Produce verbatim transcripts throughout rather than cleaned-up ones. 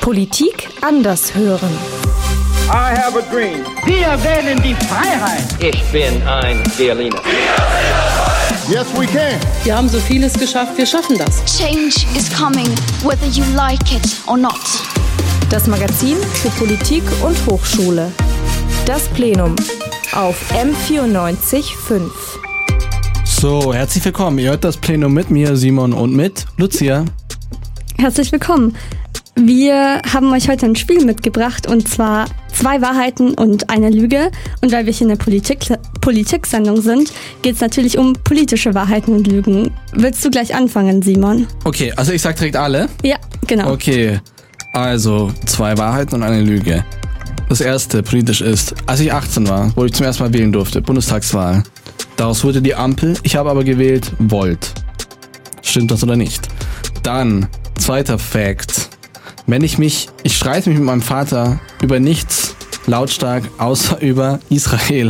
Politik anders hören. I have a dream. Wir wählen die Freiheit. Ich bin ein Berliner. Yes, we can. Wir haben so vieles geschafft, wir schaffen das. Change is coming, whether you like it or not. Das Magazin für Politik und Hochschule. Das Plenum auf M vierundneunzig Komma fünf. So, herzlich willkommen. Ihr hört das Plenum mit mir, Simon, und mit Lucia. Herzlich willkommen. Wir haben euch heute ein Spiel mitgebracht, und zwar zwei Wahrheiten und eine Lüge. Und weil wir hier in der Politik, Politik-Sendung sind, geht es natürlich um politische Wahrheiten und Lügen. Willst du gleich anfangen, Simon? Okay, also ich sag direkt alle? Ja, genau. Okay, also zwei Wahrheiten und eine Lüge. Das erste politisch ist, als ich achtzehn war, wo ich zum ersten Mal wählen durfte, Bundestagswahl. Daraus wurde die Ampel, ich habe aber gewählt Volt. Stimmt das oder nicht? Dann, zweiter Fact. Wenn ich mich, ich streite mich mit meinem Vater über nichts lautstark, außer über Israel.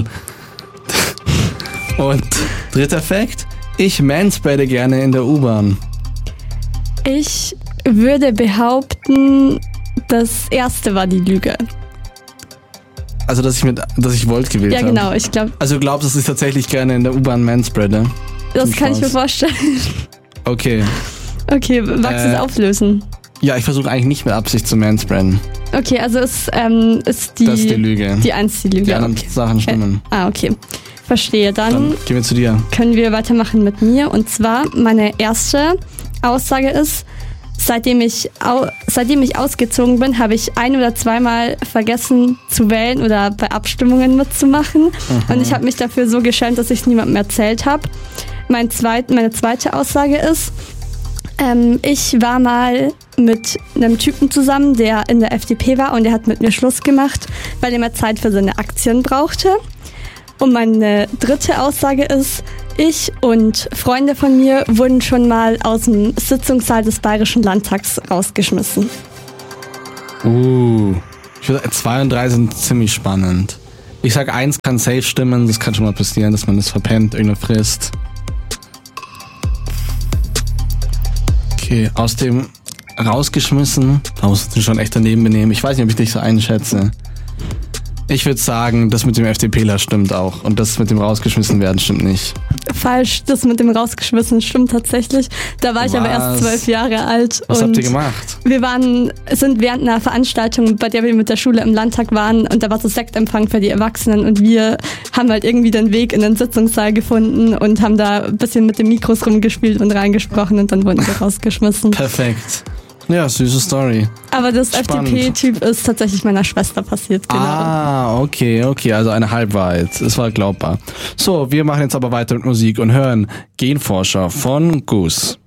Und dritter Fact, ich manspreade gerne in der U-Bahn. Ich würde behaupten, das erste war die Lüge. Also, dass ich mit, dass ich Volt gewählt habe. Ja, genau, ich glaube. Also, du glaubst, dass ich tatsächlich gerne in der U-Bahn manspreade? Das kann ich mir vorstellen. Okay. Okay, magst du äh, es auflösen? Ja, ich versuche eigentlich nicht mit Absicht zu manspreaden. Okay, also ist, ähm, ist die... Das ist die Lüge. Die eins die Lüge. Die anderen okay. Sachen stimmen. Äh, ah, okay. Verstehe. Dann, Dann gehen wir zu dir. Können wir weitermachen mit mir. Und zwar, meine erste Aussage ist, seitdem ich, au- seitdem ich ausgezogen bin, habe ich ein- oder zweimal vergessen zu wählen oder bei Abstimmungen mitzumachen. Mhm. Und ich habe mich dafür so geschämt, dass ich es niemandem erzählt habe. Mein zweit, meine zweite Aussage ist, ähm, ich war mal mit einem Typen zusammen, der in der F D P war, und der hat mit mir Schluss gemacht, weil er mehr Zeit für seine Aktien brauchte. Und meine dritte Aussage ist, ich und Freunde von mir wurden schon mal aus dem Sitzungssaal des Bayerischen Landtags rausgeschmissen. Uh, ich würde, zwei und drei sind ziemlich spannend. Ich sag, eins kann safe stimmen, das kann schon mal passieren, dass man das verpennt, irgendeine Frist. Okay, aus dem rausgeschmissen, da musst du schon echt daneben benehmen. Ich weiß nicht, ob ich dich so einschätze. Ich würde sagen, das mit dem FDPler stimmt auch. Und das mit dem rausgeschmissen werden stimmt nicht. Falsch, das mit dem rausgeschmissen stimmt tatsächlich. Da war ich Was? aber erst zwölf Jahre alt. Was und habt ihr gemacht? Wir waren, sind während einer Veranstaltung, bei der wir mit der Schule im Landtag waren, und da war so Sektempfang für die Erwachsenen, und wir haben halt irgendwie den Weg in den Sitzungssaal gefunden und haben da ein bisschen mit den Mikros rumgespielt und reingesprochen, und dann wurden wir rausgeschmissen. Perfekt. Ja, süße Story. Aber das Spannend. F D P-Typ ist tatsächlich meiner Schwester passiert, genau. Ah, okay, okay, also eine Halbwahrheit. Es war glaubbar. So, wir machen jetzt aber weiter mit Musik und hören Genforscher von Goose.